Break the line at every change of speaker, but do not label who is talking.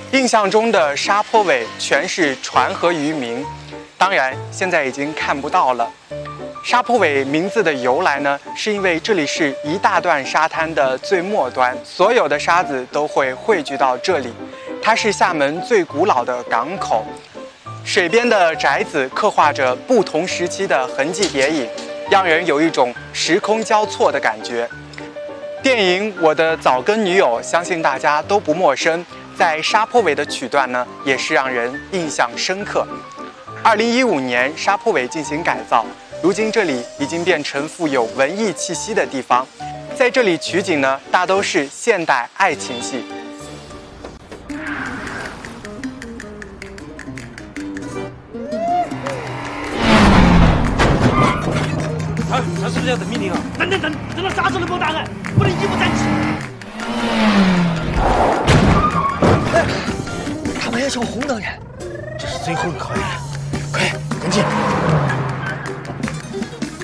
印象中的沙坡尾全是船和渔民，当然现在已经看不到了。沙坡尾名字的由来呢，是因为这里是一大段沙滩的最末端，所有的沙子都会汇聚到这里。它是厦门最古老的港口，水边的宅子刻画着不同时期的痕迹叠影，让人有一种时空交错的感觉。电影《我的早更女友》相信大家都不陌生，在沙坡尾的曲段呢，也是让人印象深刻。2015年，沙坡尾进行改造，如今这里已经变成富有文艺气息的地方。在这里取景呢，大都是现代爱情戏。
他是不是要等命令啊？等，等到啥时候能给我答案？不能一不站起。
他们要求红灯人，这是最后一个考验了，快跟进！